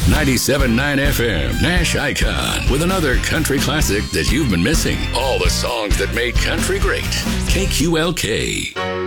97.9 FM, Nash Icon, with another country classic that you've been missing. All the songs that made country great. KQLK.